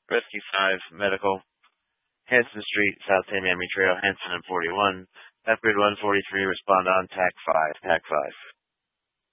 Rescue 5, Medical, Hanson Street, South Tamiami Trail, Hanson and 41. F-Grid 143, respond on TAC 5, TAC 5.